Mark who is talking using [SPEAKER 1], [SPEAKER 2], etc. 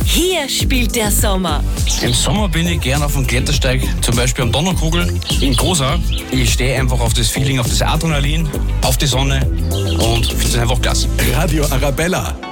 [SPEAKER 1] Hier spielt der Sommer.
[SPEAKER 2] Im Sommer bin ich gern auf dem Klettersteig, zum Beispiel am Donnerkugel in Großau. Ich stehe einfach auf das Feeling, auf das Adrenalin, auf die Sonne und finde es einfach klasse.
[SPEAKER 3] Radio Arabella.